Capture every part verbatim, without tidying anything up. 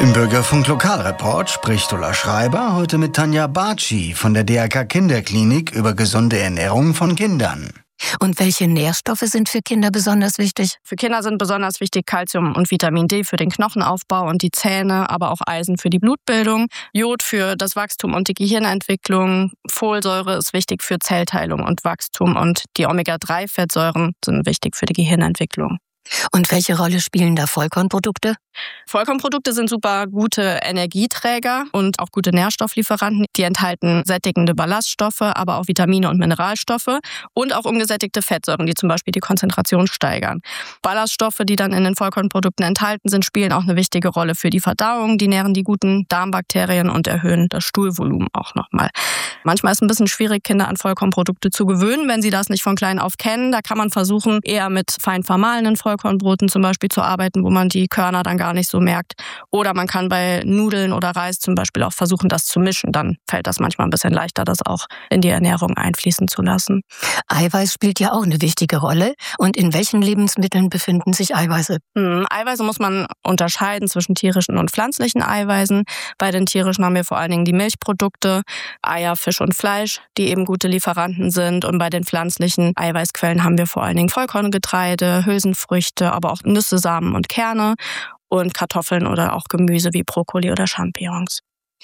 Im Bürgerfunk Lokalreport spricht Ulla Schreiber heute mit Tanja Baci von der D R K Kinderklinik über gesunde Ernährung von Kindern. Und welche Nährstoffe sind für Kinder besonders wichtig? Für Kinder sind besonders wichtig Calcium und Vitamin D für den Knochenaufbau und die Zähne, aber auch Eisen für die Blutbildung, Jod für das Wachstum und die Gehirnentwicklung, Folsäure ist wichtig für Zellteilung und Wachstum und die Omega drei Fettsäuren sind wichtig für die Gehirnentwicklung. Und welche Rolle spielen da Vollkornprodukte? Vollkornprodukte sind super gute Energieträger und auch gute Nährstofflieferanten. Die enthalten sättigende Ballaststoffe, aber auch Vitamine und Mineralstoffe und auch ungesättigte Fettsäuren, die zum Beispiel die Konzentration steigern. Ballaststoffe, die dann in den Vollkornprodukten enthalten sind, spielen auch eine wichtige Rolle für die Verdauung. Die nähren die guten Darmbakterien und erhöhen das Stuhlvolumen auch nochmal. Manchmal ist es ein bisschen schwierig, Kinder an Vollkornprodukte zu gewöhnen, wenn sie das nicht von klein auf kennen. Da kann man versuchen, eher mit fein vermahlenen Vollkornbroten zum Beispiel zu arbeiten, wo man die Körner dann gar nicht so merkt. Oder man kann bei Nudeln oder Reis zum Beispiel auch versuchen, das zu mischen. Dann fällt das manchmal ein bisschen leichter, das auch in die Ernährung einfließen zu lassen. Eiweiß spielt ja auch eine wichtige Rolle. Und in welchen Lebensmitteln befinden sich Eiweiße? Hm, Eiweiße muss man unterscheiden zwischen tierischen und pflanzlichen Eiweißen. Bei den tierischen haben wir vor allen Dingen die Milchprodukte, Eier, Fisch und Fleisch, die eben gute Lieferanten sind. Und bei den pflanzlichen Eiweißquellen haben wir vor allen Dingen Vollkorngetreide, Hülsenfrüchte, aber auch Nüsse, Samen und Kerne und Kartoffeln oder auch Gemüse wie Brokkoli oder Champignons.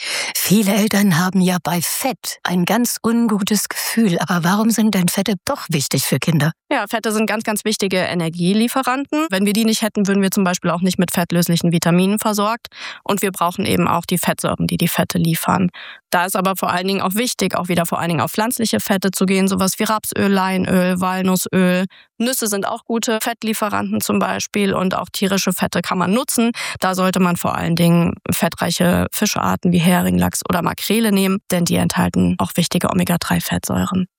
Viele Eltern haben ja bei Fett ein ganz ungutes Gefühl. Aber warum sind denn Fette doch wichtig für Kinder? Ja, Fette sind ganz, ganz wichtige Energielieferanten. Wenn wir die nicht hätten, würden wir zum Beispiel auch nicht mit fettlöslichen Vitaminen versorgt. Und wir brauchen eben auch die Fettsäuren, die die Fette liefern. Da ist aber vor allen Dingen auch wichtig, auch wieder vor allen Dingen auf pflanzliche Fette zu gehen, sowas wie Rapsöl, Leinöl, Walnussöl. Nüsse sind auch gute Fettlieferanten zum Beispiel und auch tierische Fette kann man nutzen. Da sollte man vor allen Dingen fettreiche Fischarten wie Hering, Lachs oder Makrele nehmen, denn die enthalten auch wichtige Omega drei Fettsäuren.